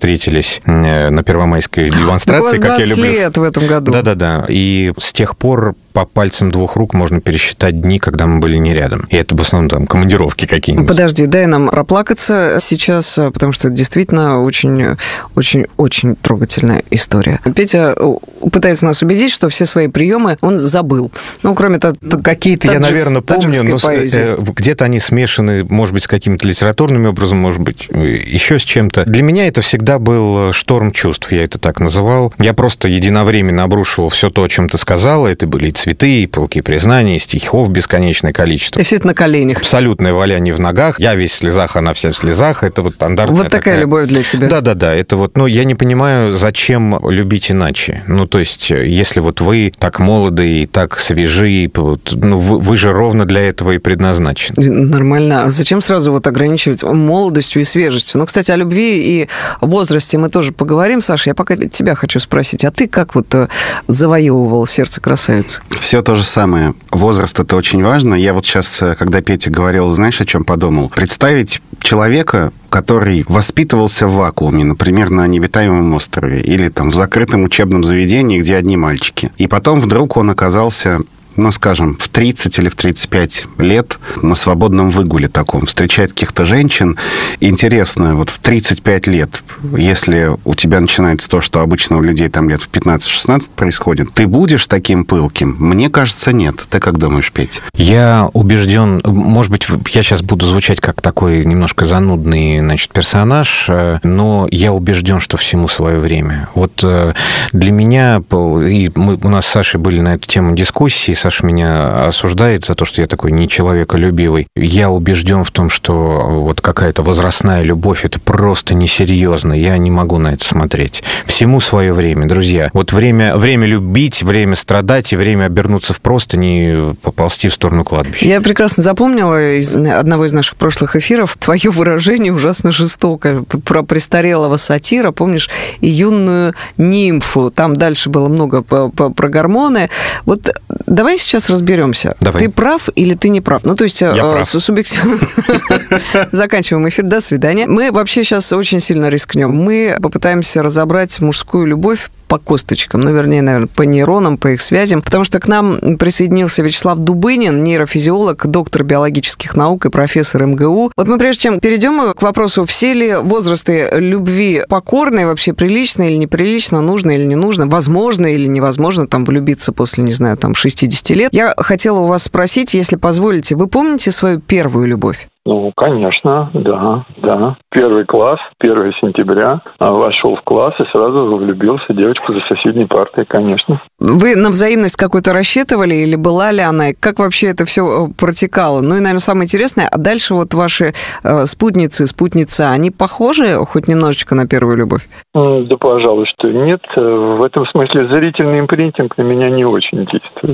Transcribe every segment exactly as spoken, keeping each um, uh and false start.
встретились на первомайской демонстрации, как я люблю. двадцать лет в этом году. Да-да-да. И с тех пор по пальцам двух рук можно пересчитать дни, когда мы были не рядом. И это в основном там командировки какие-нибудь. Подожди, дай нам проплакаться сейчас, потому что это действительно очень, очень, очень трогательная история. Петя пытается нас убедить, что все свои приемы он забыл. Ну, кроме того, какие-то таджик, я, наверное, помню, но поэзии. Где-то они смешаны, может быть, с каким-то литературным образом, может быть, еще с чем-то. Для меня это всегда был шторм чувств, я это так называл. Я просто единовременно обрушивал все то, о чем ты сказала. Это были и цветы, и пылкие признания, и стихов бесконечное количество. И все это на коленях. Абсолютное валяние в ногах. Я весь в слезах, она вся в слезах. Это вот стандартная Вот такая, такая любовь для тебя. Да-да-да. Это вот, ну, я не понимаю, зачем любить иначе. Ну, то есть, если вот вы так молоды и так свежи, вот, ну, вы, вы же ровно для этого и предназначены. Нормально. А зачем сразу вот ограничивать молодостью и свежестью? Ну, кстати, о любви и возрасте мы тоже поговорим, Саша. Я пока тебя хочу спросить. А ты как вот завоевывал сердце красавицы? Все то же самое. Возраст – это очень важно. Я вот сейчас, когда Петя говорил, знаешь, о чем подумал? Представить человека, который воспитывался в вакууме, например, на необитаемом острове или там в закрытом учебном заведении, где одни мальчики. И потом вдруг он оказался... ну, скажем, в тридцать или в тридцать пять лет на свободном выгуле таком, встречает каких-то женщин. Интересно, вот в тридцать пять лет, если у тебя начинается то, что обычно у людей там лет в пятнадцать-шестнадцать происходит, ты будешь таким пылким? Мне кажется, нет. Ты как думаешь, Петь? Я убежден, может быть, я сейчас буду звучать как такой немножко занудный, значит, персонаж, но я убежден, что всему свое время. Вот для меня, и мы, у нас с Сашей были на эту тему дискуссии, Саша меня осуждает за то, что я такой нечеловеколюбивый. Я убежден в том, что вот какая-то возрастная любовь, это просто несерьезно. Я не могу на это смотреть. Всему свое время, друзья. Вот время, время любить, время страдать и время обернуться в простынь и поползти в сторону кладбища. Я прекрасно запомнила из одного из наших прошлых эфиров твое выражение ужасно жестокое про престарелого сатира, помнишь, и юную нимфу. Там дальше было много про гормоны. Вот давай сейчас разберемся. Давай. Ты прав или ты не прав? Ну, то есть, Я субъективно... Заканчиваем эфир. До свидания. Мы вообще сейчас очень сильно рискнем. Мы попытаемся разобрать мужскую любовь по косточкам, ну, вернее, наверное, по нейронам, по их связям, потому что к нам присоединился Вячеслав Дубынин, нейрофизиолог, доктор биологических наук и профессор эм гэ у. Вот мы, прежде чем перейдем к вопросу, все ли возрасты любви покорные, вообще прилично или неприлично, нужно или не нужно, возможно или невозможно там влюбиться после, не знаю, там шестидесяти лет, я хотела у вас спросить, если позволите, вы помните свою первую любовь? Ну, конечно, да, да. Первый класс, первого сентября, вошел в класс и сразу влюбился в девочку за соседней партой, конечно. Вы на взаимность какой-то рассчитывали или была ли она? Как вообще это все протекало? Ну и, наверное, самое интересное, а дальше вот ваши э, спутницы, спутница, они похожи хоть немножечко на первую любовь? Да, пожалуй, что нет. В этом смысле зрительный импринтинг на меня не очень действует.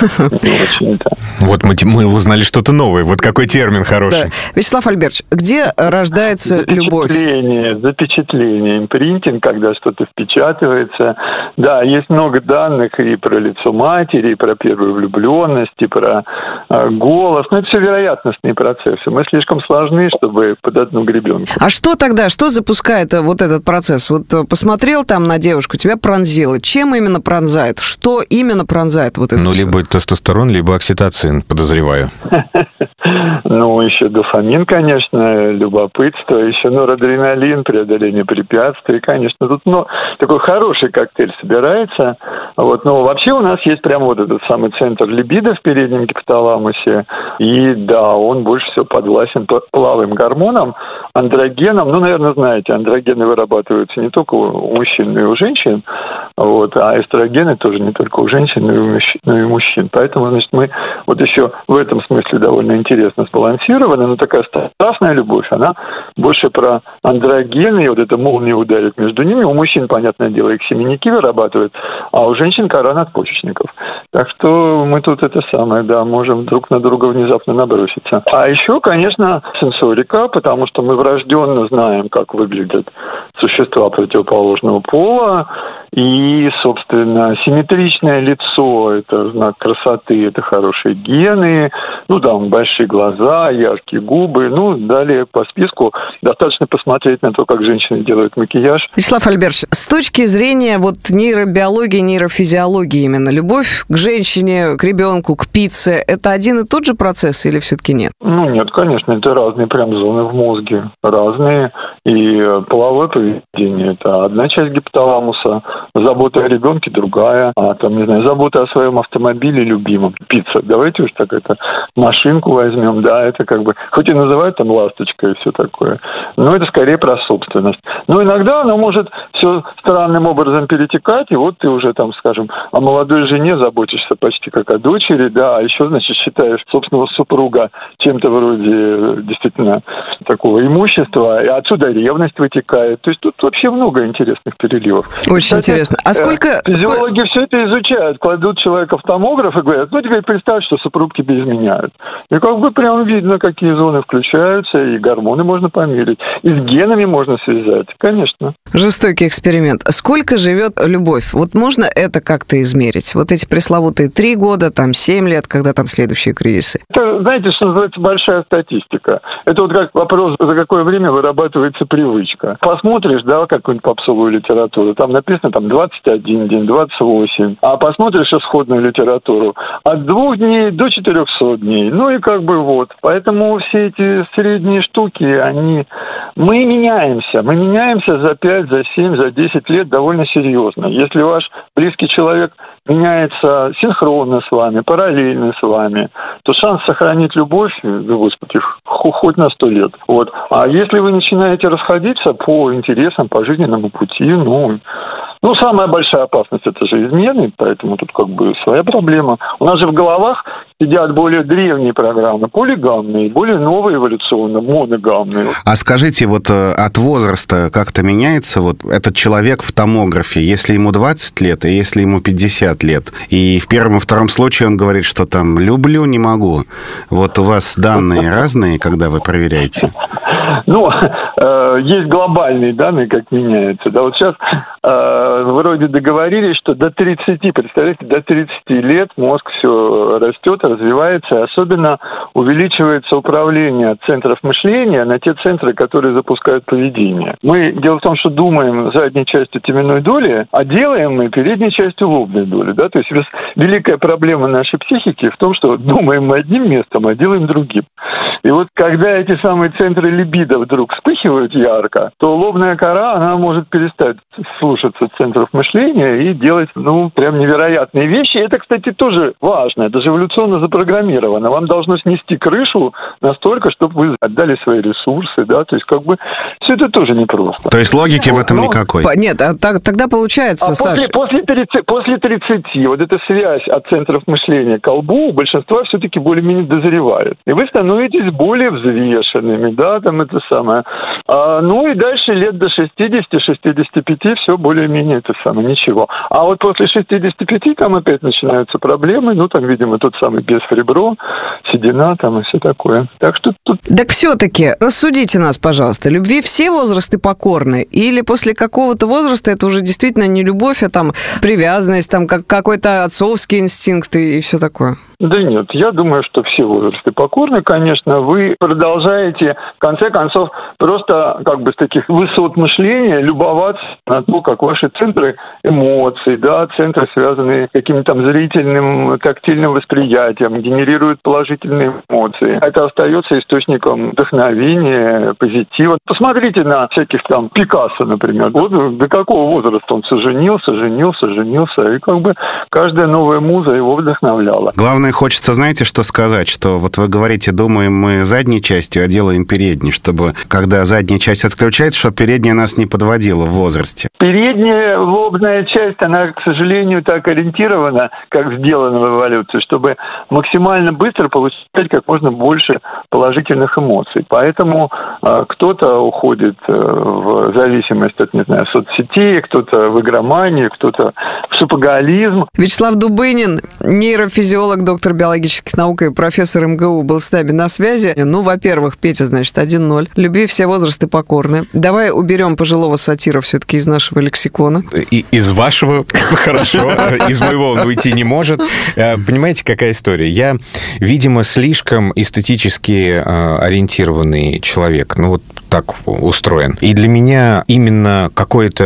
Не очень, да. Вот мы узнали что-то новое. Вот какой термин хороший. Вячеслав Альбертович, где рождается любовь? Запечатление, запечатление, импринтинг, когда что-то впечатывается. Да, есть много данных и про лицо матери, и про первую влюбленность, и про э, голос. Но это все вероятностные процессы. Мы слишком сложны, чтобы под одну гребенку. А что тогда, что запускает вот этот процесс? Вот посмотрел там на девушку, тебя пронзило. Чем именно пронзает? Что именно пронзает вот это Ну, все? либо тестостерон, либо окситоцин, подозреваю. Ну, еще дофамин, конечно, любопытство, еще норадреналин, преодоление препятствий, конечно. Тут ну, такой хороший коктейль собирается. Вот. Но вообще у нас есть прямо вот этот самый центр либидо в переднем гипоталамусе. И да, он больше всего подвластен половым гормонам, андрогенам. Ну, наверное, знаете, андрогены вырабатываются не только у мужчин, но и у женщин. Вот. А эстрогены тоже не только у женщин, но и у мужчин. Но и у мужчин. Поэтому, значит, мы вот еще в этом смысле довольно интересно сбалансированы, но такая страстная любовь, она больше про андрогены, и вот эта молния ударит между ними. У мужчин, понятное дело, их семенники вырабатывают, а у женщин кора надпочечников. Так что мы тут это самое, да, можем друг на друга внезапно наброситься. А еще, конечно, сенсорика, потому что мы врожденно знаем, как выглядят существа противоположного пола, И, собственно, симметричное лицо – это знак красоты, это хорошие гены, ну, там, большие глаза, яркие губы. Ну, далее по списку достаточно посмотреть на то, как женщины делают макияж. Вячеслав Альбертович, с точки зрения вот нейробиологии, нейрофизиологии именно, любовь к женщине, к ребенку, к пицце – это один и тот же процесс или все-таки нет? Ну, нет, конечно, это разные прям зоны в мозге, разные. И половое поведение – это одна часть гипоталамуса, забота о ребенке – другая, а там, не знаю, забота о своем автомобиле любимом, пицца. Давайте уж так это, машинку возьмем, да, это как бы, хоть и называют там ласточкой и все такое, но это скорее про собственность. Но иногда оно может все странным образом перетекать, и вот ты уже там, скажем, о молодой жене заботишься почти как о дочери, да, а еще, значит, считаешь собственного супруга чем-то вроде действительно такого имущества, и отсюда ревность вытекает. То есть тут вообще много интересных переливов. Очень Кстати, интересно. А сколько... Физиологи все это изучают, кладут человека в томограф и говорят, ну, теперь представь, что супруг тебе изменяют. И как бы прям видно, какие зоны включаются, и гормоны можно померить, и с генами можно связать, конечно. Жестокий эксперимент. Сколько живет любовь? Вот можно это как-то измерить? Вот эти пресловутые три года, там, семь лет, когда там следующие кризисы? Это, знаете, что называется большая статистика. Это вот как вопрос, за какое время вырабатывается привычка. Посмотришь, да, какую-нибудь попсовую литературу, там написано там двадцать один день, двадцать восемь, а посмотришь исходную литературу от двух дней до четырехсот дней. Ну и как бы вот. Поэтому все эти средние штуки, они... Мы меняемся. Мы меняемся за пять, за семь, за десять лет довольно серьезно. Если ваш близкий человек меняется синхронно с вами, параллельно с вами, то шанс сохранить любовь, господи, хоть на сто лет. Вот. А если вы начинаете расходиться по интересам, по жизненному пути, ну, ну, самая большая опасность – это же измены, поэтому тут как бы своя проблема. У нас же в головах сидят более древние программы, полигамные, более новые эволюционно, моногамные. А скажите, вот от возраста как-то меняется вот этот человек в томографе, если ему двадцать лет, и если ему пятьдесят лет? И в первом и втором случае он говорит, что там «люблю, не могу». Вот у вас данные разные, когда вы проверяете? Ну, э, есть глобальные данные, как меняется. Да, вот сейчас э, вроде договорились, что до тридцати, представляете, до тридцати лет мозг все растет, развивается, особенно увеличивается управление от центров мышления на те центры, которые запускают поведение. Мы, дело в том, что думаем задней частью теменной доли, а делаем мы передней частью лобной доли. Да? То есть великая проблема нашей психики в том, что думаем мы одним местом, а делаем другим. И вот когда эти самые центры либидо вдруг вспыхивают ярко, то лобная кора, она может перестать слушаться центров мышления и делать, ну, прям невероятные вещи. И это, кстати, тоже важно. Это же эволюционно запрограммировано. Вам должно снести крышу настолько, чтобы вы отдали свои ресурсы, да, то есть как бы все это тоже непросто. То есть логики в этом Но... никакой? Нет, а так, тогда получается, а Саша... После, после, тридцати, после тридцати вот эта связь от центров мышления к лбу у большинства все-таки более-менее дозревает. И вы становитесь более взвешенными, да, там это самое. А, ну и дальше лет до шестидесяти-шестидесяти пяти все более-менее это самое, ничего. А вот после шестидесяти пяти там опять начинаются проблемы, ну там, видимо, тот самый без в ребро, седина там и все такое. Так что тут... Так все-таки рассудите нас, пожалуйста, любви все возрасты покорны? Или после какого-то возраста это уже действительно не любовь, а там привязанность, там как какой-то отцовский инстинкт и, и все такое? Да нет, я думаю, что все возрасты покорны, конечно. Вы продолжаете, в конце концов, просто как бы с таких высот мышления любоваться на то, как ваши центры эмоций, да, центры, связанные с каким-то там зрительным, тактильным восприятием, генерируют положительные эмоции. Это остается источником вдохновения, позитива. Посмотрите на всяких там Пикассо, например. Вот до какого возраста он все женился, женился, женился, и как бы каждая новая муза его вдохновляла. Главное, хочется, знаете, что сказать, что вот вы говорите, думаем мы задней частью, а делаем передней, чтобы, когда задняя часть отключается, чтобы передняя нас не подводила в возрасте. Передняя лобная часть, она, к сожалению, так ориентирована, как сделана в эволюции, чтобы максимально быстро получать как можно больше положительных эмоций. Поэтому э, кто-то уходит э, в зависимость от, не знаю, соцсетей, кто-то в игроманию, кто-то в шопоголизм. Вячеслав Дубынин, нейрофизиолог, доктор биологических наук и профессор эм гэ у, был с нами на связи. Ну, во-первых, Петя, значит, один ноль. Любви все возрасты покорны. Давай уберем пожилого сатира все-таки из нашего лексикона. И из вашего хорошо, из моего он уйти не может. Понимаете, какая история? Я, видимо, слишком эстетически ориентированный человек. Ну, вот так устроен. И для меня именно какое-то